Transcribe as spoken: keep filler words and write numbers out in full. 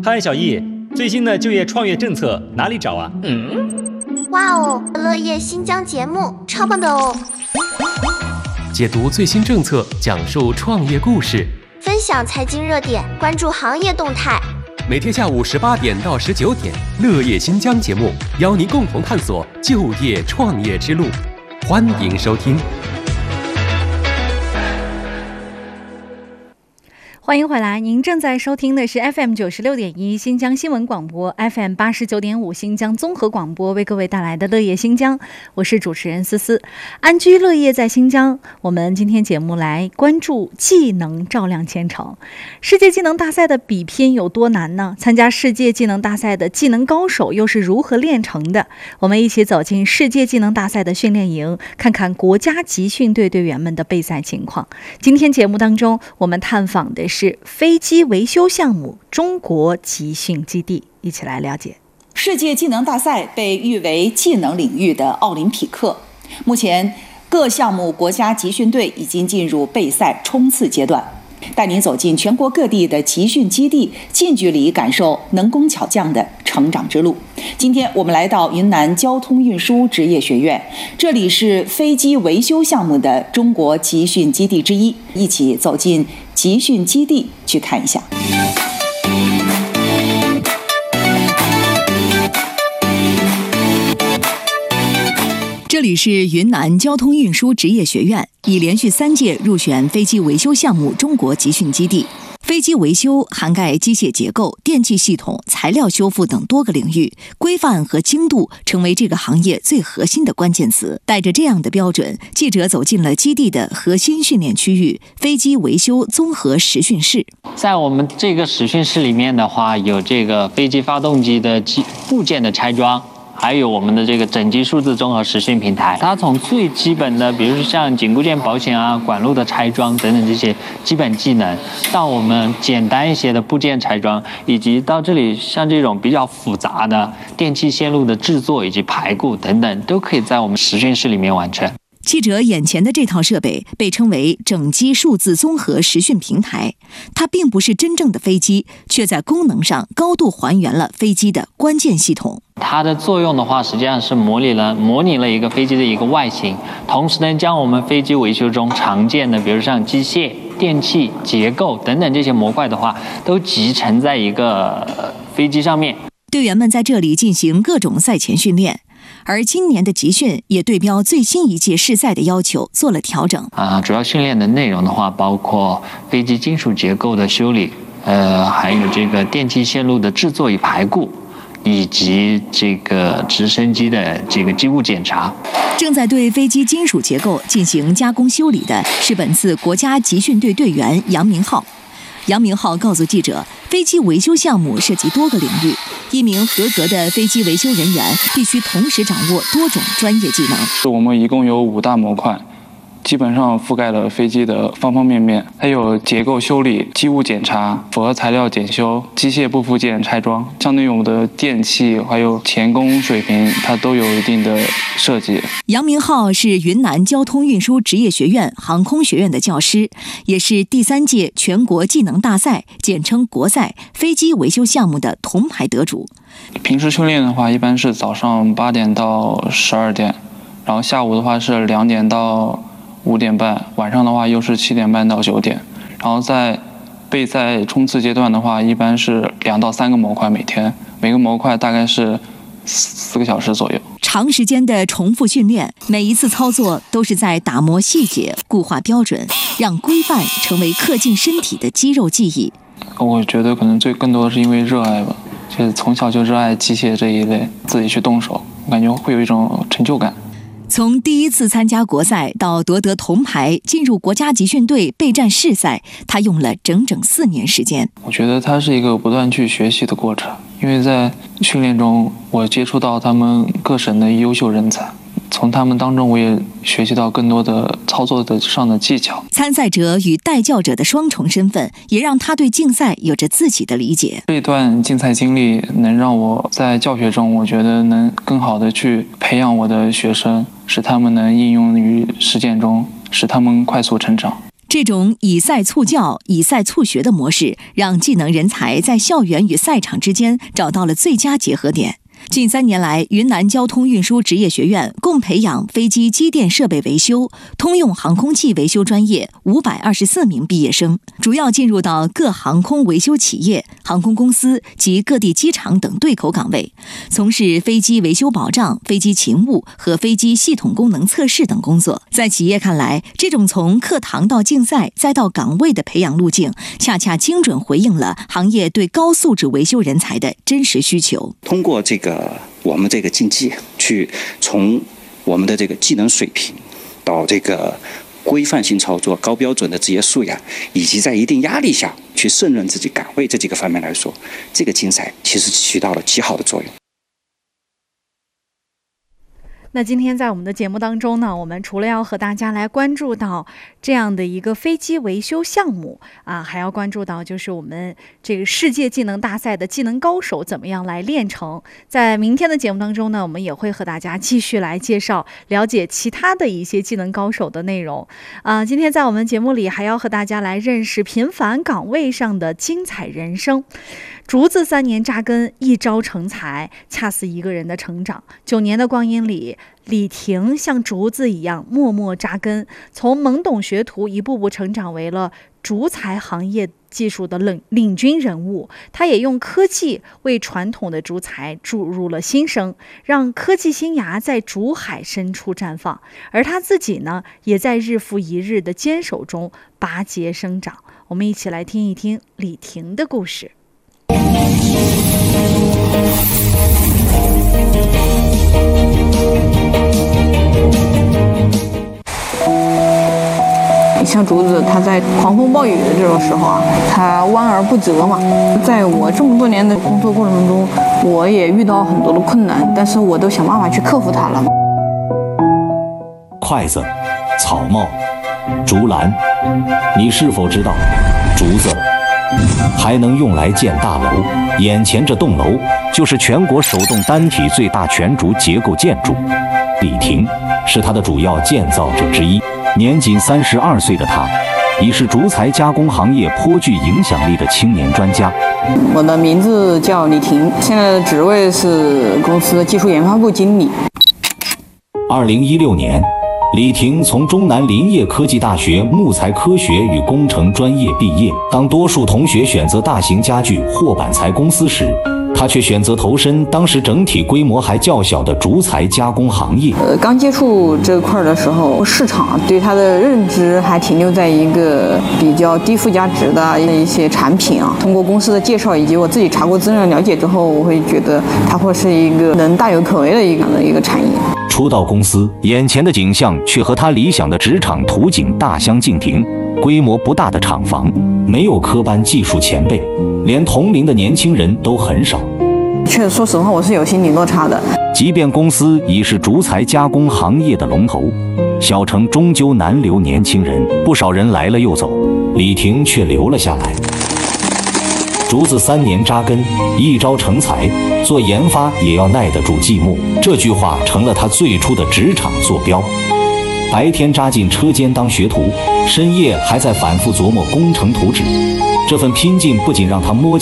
嗨，小易，最新的就业创业政策哪里找啊？ 嗯，哇哦，乐业新疆节目超棒的哦！ 解读最新政策，讲述创业故事， 分享财经热点，关注行业动态。 每天下午十八点到十九点，乐业新疆节目邀您共同探索就业创业之路，欢迎收听。 欢迎回来，您正在收听的是 F M 九十六点一新疆新闻广播 ，F M 八十九点五新疆综合广播，为各位带来的乐业新疆，我是主持人思思。安居乐业在新疆，我们今天节目来关注技能照亮前程。世界技能大赛的比拼有多难呢？参加世界技能大赛的技能高手又是如何炼成的？我们一起走进世界技能大赛的训练营，看看国家集训队队员们的备赛情况。今天节目当中，我们探访的是是飞机维修项目中国集训基地，一起来了解。 世界技能大赛被誉为技能领域的奥林匹克，目前各项目国家集训队已经进入备赛冲刺阶段，带您走进全国各地的集训基地，近距离感受能工巧匠的成长之路。今天我们来到云南交通运输职业学院，这里是飞机维修项目的中国集训基地之一，一起走进集训基地去看一下。这里是云南交通运输职业学院，已连续三届入选飞机维修项目中国集训基地。飞机维修涵盖机械结构、电气系统、材料修复等多个领域，规范和精度成为这个行业最核心的关键词。带着这样的标准，记者走进了基地的核心训练区域——飞机维修综合实训室。 在我们这个实训室里面的话，有这个飞机发动机的机部件的拆装，还有我们的这个整机数字综合实训平台。它从最基本的，比如说像紧固件保险啊、管路的拆装等等这些基本技能，到我们简单一些的部件拆装，以及到这里像这种比较复杂的电气线路的制作以及排固等等，都可以在我们实训室里面完成。 记者眼前的这套设备被称为整机数字综合实训平台，它并不是真正的飞机，却在功能上高度还原了飞机的关键系统。 它的作用的话，实际上是模拟了模拟了一个飞机的一个外形，同时呢，将我们飞机维修中常见的，比如像机械、电气、结构等等这些模块的话，都集成在一个飞机上面。 队员们在这里进行各种赛前训练。而今年的集训也对标最新一届试赛的要求做了调整啊，主要训练的内容的话，包括飞机金属结构的修理，呃，还有这个电气线路的制作与排固，以及这个直升机的这个机务检查。 正在对飞机金属结构进行加工修理的是本次国家集训队队员杨明浩。杨明浩告诉记者，飞机维修项目涉及多个领域，一名合格的飞机维修人员必须同时掌握多种专业技能。 我们一共有五大模块，基本上覆盖了飞机的方方面面，还有结构修理、机务检查、复合材料检修、机械部附件拆装，相对于我们的电气还有钳工水平，它都有一定的设计。 杨明浩是云南交通运输职业学院航空学院的教师，也是第三届全国技能大赛简称国赛飞机维修项目的铜牌得主。 平时训练的话，一般是早上八点到十二点，然后下午的话是两点到五点半，晚上的话又是七点半到九点，然后在备赛冲刺阶段的话，一般是两到三个模块每天，每个模块大概是四个小时左右。 长时间的重复训练，每一次操作都是在打磨细节、固化标准，让规范成为刻进身体的肌肉记忆。 我觉得可能最更多的是因为热爱吧，就是从小就热爱机械这一类，自己去动手，感觉会有一种成就感。 从第一次参加国赛到夺得铜牌，进入国家集训队备战试赛，他用了整整四年时间。 我觉得它是一个不断去学习的过程，因为在训练中，我接触到他们各省的优秀人才，从他们当中我也学习到更多的操作的上的技巧。 参赛者与带教者的双重身份，也让他对竞赛有着自己的理解。 这段竞赛经历能让我在教学中，我觉得能更好的去培养我的学生，使他们能应用于实践中，使他们快速成长。 这种以赛促教、以赛促学的模式，让技能人才在校园与赛场之间找到了最佳结合点。近三年来，云南交通运输职业学院共培养飞机机电设备维修、通用航空器维修专业五百二十四名毕业生，主要进入到各航空维修企业、航空公司及各地机场等对口岗位，从事飞机维修保障、飞机勤务和飞机系统功能测试等工作。在企业看来，这种从课堂到竞赛再到岗位的培养路径，恰恰精准回应了行业对高素质维修人才的真实需求。 通过这个我们这个竞技，去从我们的这个技能水平到这个规范性操作、高标准的职业素养，以及在一定压力下去胜任自己岗位这几个方面来说，这个竞赛其实起到了极好的作用。 那今天在我们的节目当中呢，我们除了要和大家来关注到这样的一个飞机维修项目啊，还要关注到就是我们这个世界技能大赛的技能高手怎么样来练成。在明天的节目当中呢，我们也会和大家继续来介绍了解其他的一些技能高手的内容啊。今天在我们节目里还要和大家来认识平凡岗位上的精彩人生。竹子三年扎根，一朝成才，恰似一个人的成长。九年的光阴里，李婷像竹子一样默默扎根，从懵懂学徒一步步成长为了竹材行业技术的领领军人物。他也用科技为传统的竹材注入了新生，让科技新芽在竹海深处绽放。而他自己呢，也在日复一日的坚守中拔节生长。我们一起来听一听李婷的故事。 像竹子，它在狂风暴雨的这种时候啊，它弯而不折嘛。在我这么多年的工作过程中，我也遇到很多的困难，但是我都想办法去克服它了。 筷子、草帽、竹篮，你是否知道，竹子还能用来建大楼？眼前这栋楼就是全国首栋单体最大全竹结构建筑，李婷是它的主要建造者之一。年仅三十二岁的他，已是竹材加工行业颇具影响力的青年专家。 我的名字叫李婷，现在的职位是公司的技术研发部经理。 二零一六年，李婷从中南林业科技大学木材科学与工程专业毕业。当多数同学选择大型家具或板材公司时，他却选择投身当时整体规模还较小的竹材加工行业。 呃，刚接触这块的时候，市场对它的认知还停留在一个比较低附加值的一些产品啊。通过公司的介绍以及我自己查过资料了解之后，我会觉得它会是一个能大有可为的一个一个产业。 初到公司，眼前的景象却和他理想的职场图景大相径庭。规模不大的厂房，没有科班技术前辈，连同龄的年轻人都很少。 确实，说实话，我是有心理落差的。 即便公司已是竹材加工行业的龙头，小城终究难留年轻人，不少人来了又走，李婷却留了下来。竹子三年扎根，一朝成才，做研发也要耐得住寂寞。这句话成了他最初的职场坐标。白天扎进车间当学徒，深夜还在反复琢磨工程图纸。这份拼劲不仅让他摸